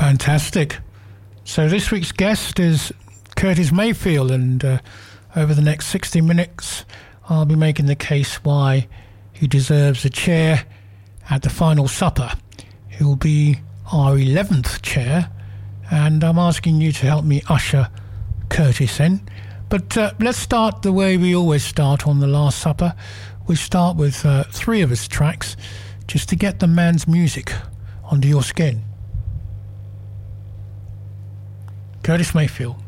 Fantastic. So this week's guest is Curtis Mayfield, and over the next 60 minutes I'll be making the case why he deserves a chair at the final supper. He'll be our 11th chair, and I'm asking you to help me usher Curtis in. But let's start the way we always start on the Last Supper. We start with 3 of his tracks, just to get the man's music under your skin. Curtis Mayfield.